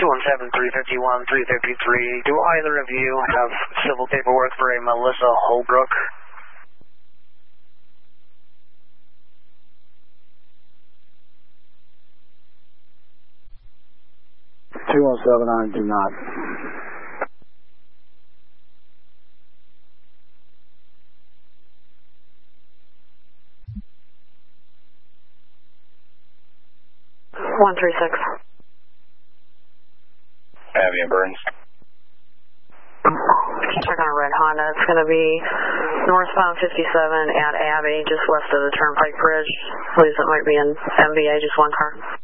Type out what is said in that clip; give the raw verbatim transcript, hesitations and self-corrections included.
two one seven, three five one, three five three. Do either of you have civil paperwork for a Melissa Holbrook? two one seven, I do not. one three six. Abby and Burns. Check on a red Honda. It's going to be northbound fifty-seven at Abbey, just west of the Turnpike Bridge. Believes it might be in M V A, just one car.